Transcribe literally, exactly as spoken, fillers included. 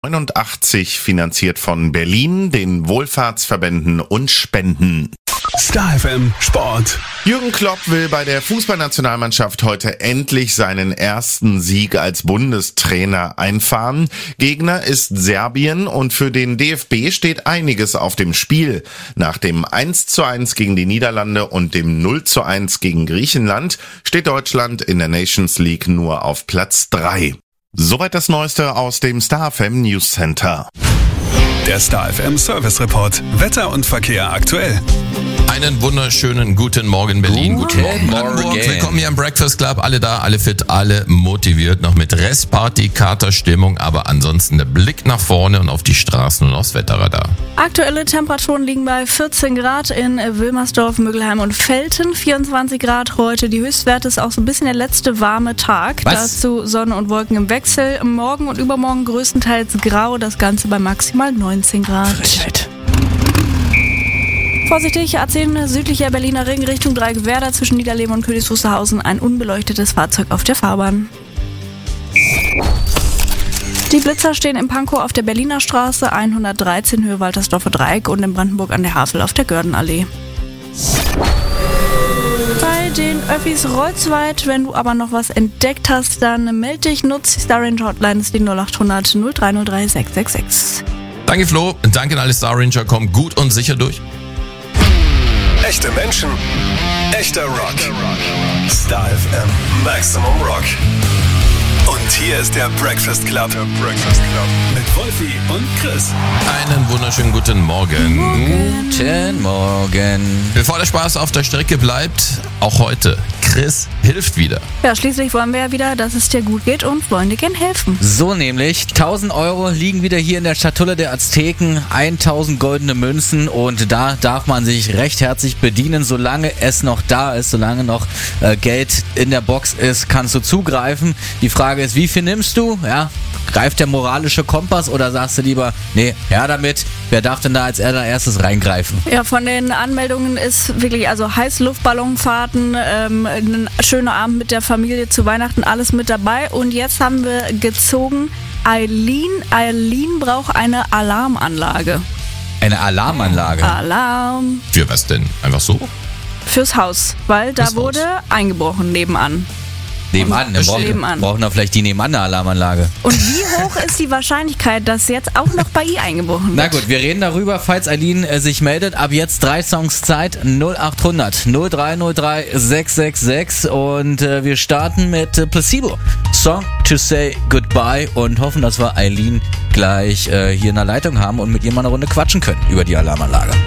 neunundachtzig finanziert von Berlin, den Wohlfahrtsverbänden und Spenden. Star F M Sport. Jürgen Klopp will bei der Fußballnationalmannschaft heute endlich seinen ersten Sieg als Bundestrainer einfahren. Gegner ist Serbien und für den D F B steht einiges auf dem Spiel. Nach dem eins zu eins gegen die Niederlande und dem null zu eins gegen Griechenland steht Deutschland in der Nations League nur auf Platz drei. Soweit das Neueste aus dem Star F M News Center. Der Star F M Service Report. Wetter und Verkehr aktuell. Einen wunderschönen guten Morgen Berlin, guten, guten Morgen Hamburg. Willkommen hier am Breakfast Club, alle da, alle fit, alle motiviert, noch mit Restparty, Katerstimmung, aber ansonsten der Blick nach vorne und auf die Straßen und aufs Wetterradar. Aktuelle Temperaturen liegen bei vierzehn Grad in Wilmersdorf, Mögelheim und Velten, vierundzwanzig Grad heute. Die Höchstwerte ist auch so ein bisschen der letzte warme Tag. Was? Dazu Sonne und Wolken im Wechsel. Morgen und übermorgen größtenteils grau, das Ganze bei maximal neunzehn Grad. Frechheit. Vorsichtig, A zehn südlicher Berliner Ring Richtung Dreieckwerder zwischen Niederleben und Königs Wusterhausen ein unbeleuchtetes Fahrzeug auf der Fahrbahn. Die Blitzer stehen in Pankow auf der Berliner Straße, hundertdreizehn Höhe Waltersdorfer Dreieck und in Brandenburg an der Havel auf der Gördenallee. Bei den Öffis rollt's weit, wenn du aber noch was entdeckt hast, dann meld dich, nutz die Star Ranger Hotline, ist die null acht hundert null drei null drei sechs sechs sechs. Danke Flo, danke an alle Star Ranger, kommen gut und sicher durch. Echte Menschen, echter Rock. Star F M Maximum Rock. Und hier ist der Breakfast Club. Der Breakfast Club. Mit Wolfi und Chris. Einen wunderschönen guten Morgen. Morgen. Guten Morgen. Bevor der Spaß auf der Strecke bleibt, auch heute, Chris hilft wieder. Ja, schließlich wollen wir ja wieder, dass es dir gut geht und wollen dir gern helfen. So nämlich, tausend Euro liegen wieder hier in der Schatulle der Azteken, tausend goldene Münzen und da darf man sich recht herzlich bedienen, solange es noch da ist, solange noch äh, Geld in der Box ist, kannst du zugreifen. Die Frage ist, wie viel nimmst du? Ja, greift der moralische Kompass oder sagst du lieber, nee, her damit, wer darf denn da als erstes reingreifen? Ja, von den Anmeldungen ist wirklich, also Heißluftballonfahrten, ähm, ein schöner Abend mit der Familie zu Weihnachten, alles mit dabei. Und jetzt haben wir gezogen, Eileen, Eileen braucht eine Alarmanlage. Eine Alarmanlage? Alarm. Für was denn? Einfach so? Fürs Haus, weil da Fürs wurde Haus. eingebrochen nebenan. Nebenan, dann brauchen, Nebenan. brauchen doch vielleicht die nebenan eine Alarmanlage. Und wie hoch ist die Wahrscheinlichkeit, dass jetzt auch noch bei ihr eingebrochen wird? Na gut, wir reden darüber, falls Eileen äh, sich meldet. Ab jetzt drei Songs Zeit, null acht hundert null drei null drei sechs sechs sechs und äh, wir starten mit äh, Placebo. Song to Say Goodbye und hoffen, dass wir Eileen gleich äh, hier in der Leitung haben und mit ihr mal eine Runde quatschen können über die Alarmanlage.